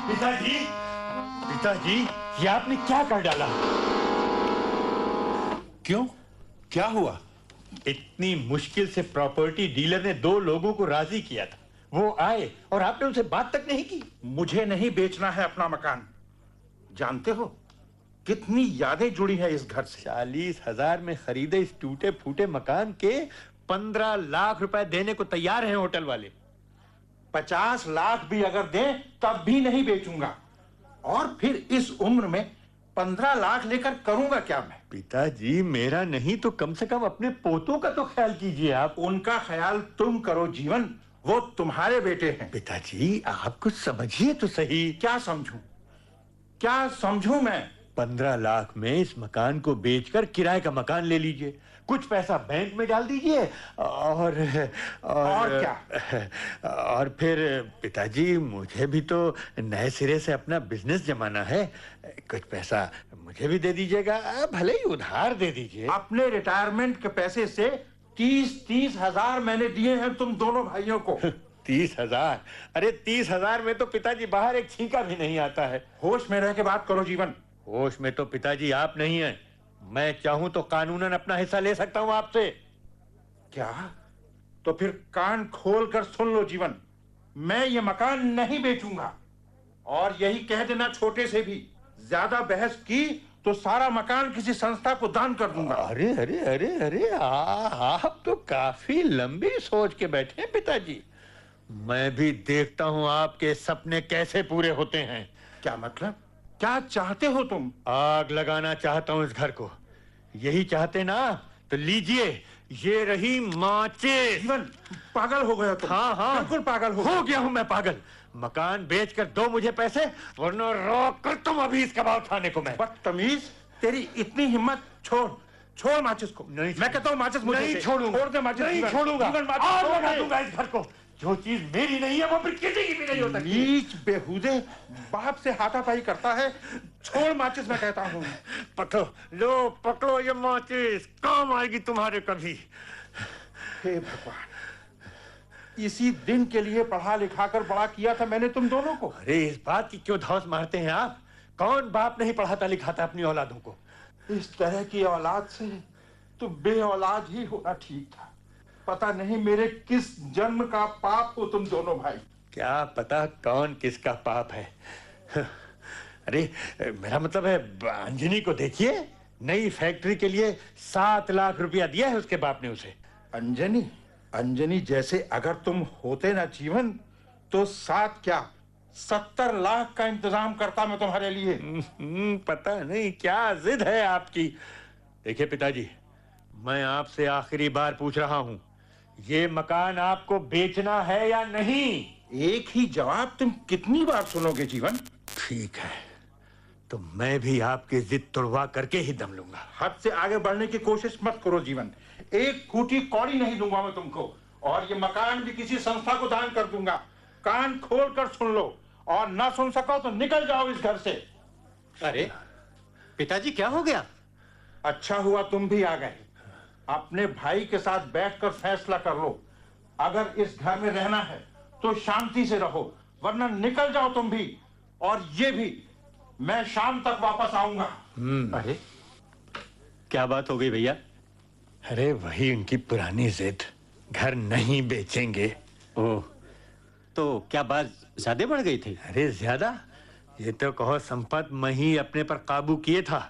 पिताजी, पिताजी, ये आपने क्या कर डाला? क्यों? क्या हुआ? इतनी मुश्किल से प्रॉपर्टी डीलर ने 2 लोगों को राजी किया था, वो आए और आपने उनसे बात तक नहीं की। मुझे नहीं बेचना है अपना मकान। जानते हो कितनी यादें जुड़ी हैं इस घर से। 40,000 में खरीदे इस टूटे फूटे मकान के 15 लाख रुपए देने को तैयार हैं होटल वाले। 50 लाख भी अगर दें तब भी नहीं बेचूंगा। और फिर इस उम्र में 15 लाख लेकर करूंगा क्या मैं? पिताजी, मेरा नहीं तो कम से कम अपने पोतों का तो ख्याल कीजिए आप। उनका ख्याल तुम करो जीवन, वो तुम्हारे बेटे हैं। पिताजी, आप कुछ समझिए तो सही। क्या समझूं? क्या समझूं मैं? 15 लाख में इस मकान को बेचकर किराए का मकान ले लीजिए, कुछ पैसा बैंक में डाल दीजिए और क्या? और फिर पिताजी, मुझे भी तो नए सिरे से अपना बिजनेस जमाना है। कुछ पैसा मुझे भी दे दीजिएगा, भले ही उधार दे दीजिए। अपने रिटायरमेंट के पैसे से 30 हजार मैंने दिए हैं तुम दोनों भाइयों को। 30,000? अरे 30,000 में तो पिताजी बाहर एक छींका भी नहीं आता है। होश में रह के बात करो जीवन। होश में तो पिताजी आप नहीं हैं। मैं चाहूं तो कानूनन अपना हिस्सा ले सकता हूं आपसे। क्या? तो फिर कान खोल कर सुन लो जीवन, मैं ये मकान नहीं बेचूंगा। और यही कह देना छोटे से भी, ज्यादा बहस की तो सारा मकान किसी संस्था को दान कर दूंगा। अरे अरे अरे अरे, आप तो काफी लंबी सोच के बैठे हैं पिताजी। मैं भी देखता हूं आपके सपने कैसे पूरे होते हैं। क्या मतलब? क्या चाहते हो तुम? आग लगाना चाहता हूं इस घर को। यही चाहते ना? तो लीजिए, ये रही माचिस। जीवन, पागल हो गया तुम। हाँ, बिल्कुल पागल हो गया हूं मैं पागल। मकान बेचकर दो मुझे पैसे, वरना रोक कर तुम अभी इसका भाव उठाने को। मैं बदतमीज, तेरी इतनी हिम्मत। छोड़ माचिस को। नहीं, मैं कहता हूँ माचिस मुझे नहीं छोड़ूंगा। छोड़ दे माचिस। नहीं छोड़ूंगा। आग लगा दूंगा इस घर को। जो चीज मेरी नहीं है वो फिर किसी की भी नहीं हो सकती। नीच बेहूदे, बाप से हाथापाई करता है। छोड़ माचिस, मैं कहता हूँ। पकड़ो ये माचिस, काम आएगी तुम्हारे कभी। हे भगवान, इसी दिन के लिए पढ़ा लिखा कर बड़ा किया था मैंने तुम दोनों को। अरे इस बात की क्यों धौंस मारते हैं आप? कौन बाप नहीं पढ़ाता लिखाता अपनी औलादों को? इस तरह की औलाद से तो बे औलाद ही होना ठीक था। पता नहीं मेरे किस जन्म का पाप हो तुम दोनों भाई। क्या पता कौन किसका पाप है। अरे मेरा मतलब है, अंजनी को देखिए, नई फैक्ट्री के लिए 7 लाख रुपया दिया है उसके बाप ने उसे। अंजनी जैसे अगर तुम होते ना जीवन, तो 7 क्या 70 लाख का इंतजाम करता मैं तुम्हारे लिए। पता नहीं क्या जिद है आपकी। देखिए पिताजी, मैं आपसे आखिरी बार पूछ रहा हूं, ये मकान आपको बेचना है या नहीं? एक ही जवाब तुम कितनी बार सुनोगे जीवन? ठीक है, तो मैं भी आपकी जिद तुड़वा करके ही दम लूंगा। हद से आगे बढ़ने की कोशिश मत करो जीवन। एक फूटी कौड़ी नहीं दूंगा मैं तुमको। और ये मकान भी किसी संस्था को दान कर दूंगा। कान खोल कर सुन लो, और ना सुन सको तो निकल जाओ इस घर से। अरे पिताजी, क्या हो गया? अच्छा हुआ तुम भी आ गए। अपने भाई के साथ बैठकर फैसला कर लो। अगर इस घर में रहना है तो शांति से रहो, वरना निकल जाओ तुम भी। और ये भी, मैं शाम तक वापस आऊंगा। अरे क्या बात हो गई भैया? अरे वही उनकी पुरानी जिद, घर नहीं बेचेंगे। ओह, तो क्या बात ज्यादा बढ़ गई थी? अरे ज्यादा? ये तो कहो संपत मैं ही अपने पर काबू किए था।